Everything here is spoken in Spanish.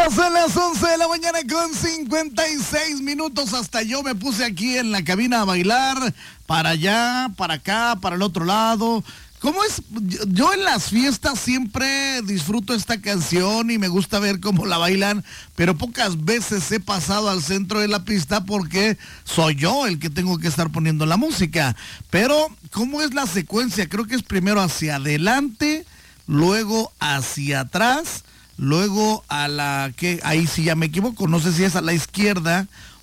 Ya son las 11 de la mañana con 56 minutos. Hasta yo me puse aquí en la cabina a bailar, para allá, para acá, para el otro lado. ¿Cómo es? Yo en las fiestas siempre disfruto esta canción y me gusta ver cómo la bailan, pero pocas veces he pasado al centro de la pista porque soy yo el que tengo que estar poniendo la música. Pero, ¿cómo es la secuencia? Creo que es primero hacia adelante, luego hacia atrás, luego a la que, ahí sí ya me equivoco, no sé si es a la izquierda